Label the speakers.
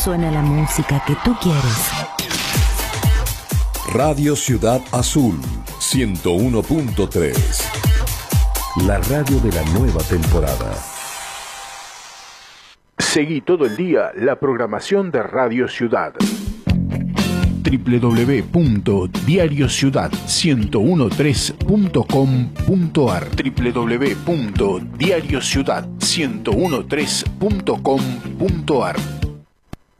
Speaker 1: suena la música que tú quieres.
Speaker 2: Radio Ciudad Azul 101.3. La radio de la nueva temporada.
Speaker 3: Seguí todo el día la programación de Radio Ciudad. www.diariociudad1013.com.ar www.diariociudad1013.com.ar